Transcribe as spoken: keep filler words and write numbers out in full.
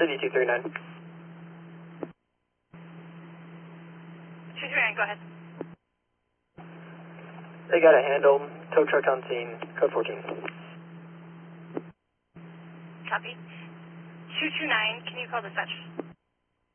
City two three nine. two three nine, go ahead. They got a handle. Tow truck on scene. Code fourteen. Copy. two two nine, can you call dispatch?